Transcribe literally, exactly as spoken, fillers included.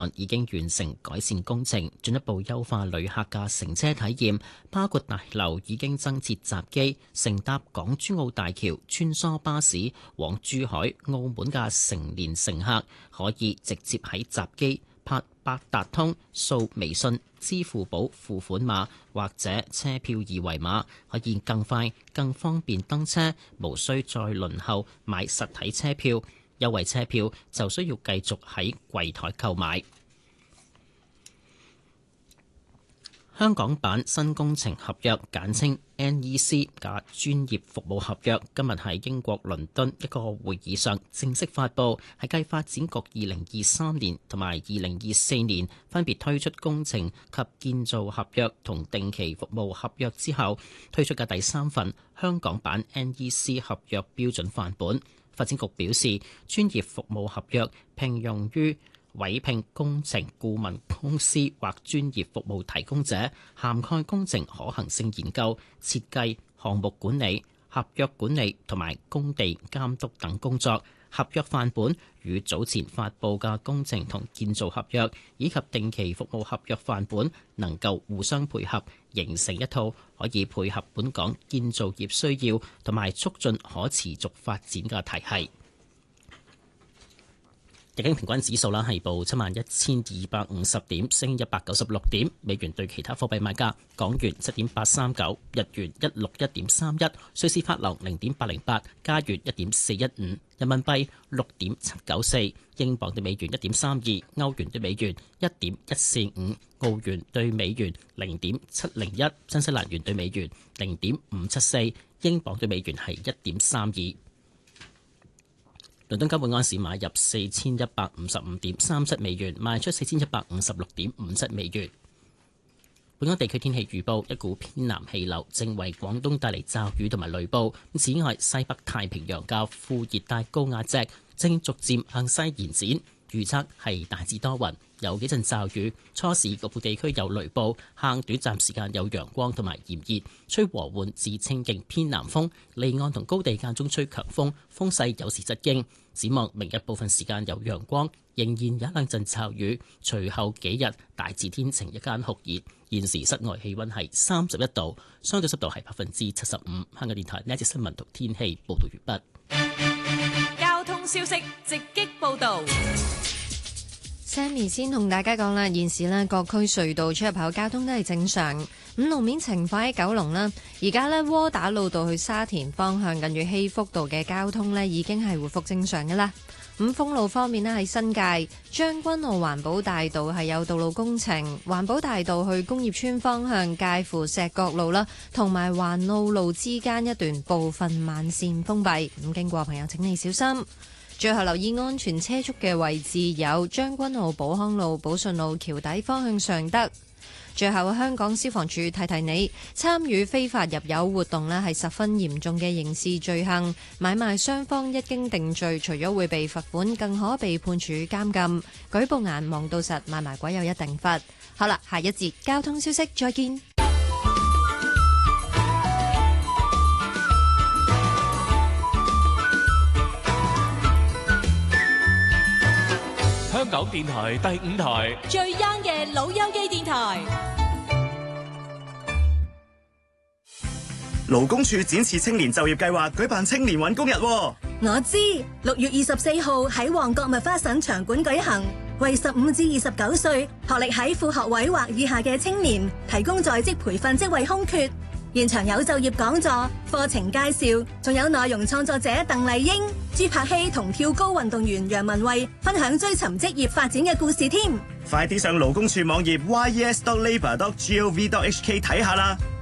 已經完成改善工程，進一步優化旅客嘅乘車體驗，包括大樓已經增設閘機，乘搭港珠澳大橋穿梭巴士往珠海、澳門嘅成年乘客可以直接喺閘機拍八達通、掃微信、支付寶付款碼或者車票二維碼，可以更快、更方便登車，無需再輪候買實體車票。優惠車票就需要繼續喺櫃台購買。香港版新工程合約簡稱 N E C 嘅專業服務合約今日喺英國倫敦一個會議上正式發布，係繼發展局二零二三年同埋二零二四年分別推出工程及建造合約同定期服務合約之後，推出嘅第三份香港版 N E C 合約標準範本。發展局表示，專業服務合約聘用於委聘工程顧問公司或專業服務提供者，涵蓋工程可行性研究、設計、項目管理、合約管理同埋工地監督等工作。合約範本與早前發布嘅工程同建造合約以及定期服務合約範本能夠互相配合，形成一套可以配合本港建造業需要同埋促進可持續發展嘅體系。日經平均指數啦係報七萬一千二百五十點，升一百九十六點。美元對其他貨幣賣價：港元七點八三九，日元一六一點三一，瑞士法郎零點八零八，加元一點四一五，人民幣六點七九四，英鎊對美元一點三二，歐元對美元一點一四五，澳元對美元零點七零一，新西蘭元對美元零點五七四，英鎊對美元係一點三二。倫敦金本安士買入四千一百五十五點三七美元，賣出四千一百五十六點五七美元。本港地區天氣預報：一股偏南氣流正為廣東帶嚟驟雨同埋雷暴。此外，西北太平洋嘅副熱帶高壓脊正逐漸向西延展，預測係大致多雲，有幾陣驟雨，初時局部地區有雷暴，下午短暫時間有陽光同埋炎熱，吹和緩至清勁偏南風，離岸同高地間中吹強風，風勢有時疾勁。展望明日部分時間有陽光，仍然有一兩陣驟雨，隨後幾日大致天晴，日間酷熱。現時室外氣溫係三十一度，相對濕度係百分之七十五。香港電台呢一節新聞同天氣報道完畢。 交通消息直擊報道。 Sammy 先同大家講啦，現時呢各區隧道出入口交通都係正常。咁路面情況喺九龍啦，而家呢窩打老道去沙田方向近住禧福道嘅交通呢已經係回復正常嘅啦。咁封路方面呢，喺新界將軍澳環保大道係有道路工程，環保大道去工業村方向介乎石角路啦同埋環澳路之間一段部分慢線封閉，咁經過朋友請你小心。最後留意安全車速嘅位置有將軍澳寶康路、寶順路橋底方向尚德。最後，香港消防處提提你，參與非法入油活動呢係十分嚴重嘅刑事罪行，買賣雙方一經定罪，除咗會被罰款，更可被判處監禁。舉報眼望到實，買賣鬼有一定罰。好啦，下一節交通消息再見。 香港電台第五台最 young 嘅老友記電台。 勞工處展示青年就業計劃舉辦青年搵工日。 我知，六月二十四號喺旺角麥花臣場館舉行，為十五至二十九歲學歷喺副學位或以下嘅青年提供在職培訓職位空缺。現場有就業講座、課程介紹，仲有內容創作者鄧麗英、朱柏希同跳高運動員楊文蔚分享追尋職業發展嘅故事添。 快啲上勞工處網頁 y e s dot labour dot gov dot h k 睇下啦！